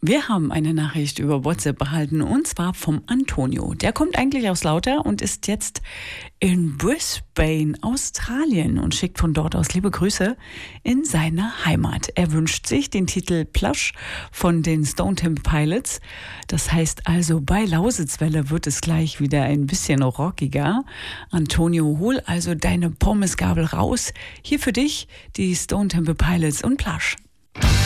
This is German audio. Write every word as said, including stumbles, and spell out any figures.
Wir haben eine Nachricht über WhatsApp erhalten und zwar vom Antonio. Der kommt eigentlich aus Lauter und ist jetzt in Brisbane, Australien und schickt von dort aus liebe Grüße in seine Heimat. Er wünscht sich den Titel Plush von den Stone Temple Pilots. Das heißt also, bei Lausitzwelle wird es gleich wieder ein bisschen rockiger. Antonio, hol also deine Pommesgabel raus. Hier für dich die Stone Temple Pilots und Plush.